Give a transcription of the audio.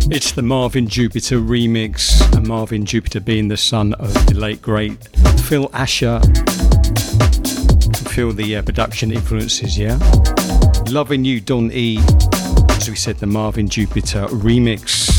It's the Marvin Jupiter remix, and Marvin Jupiter being the son of the late great Phil Asher. Feel the production influences, yeah? Loving You, Don E. As we said, the Marvin Jupiter remix.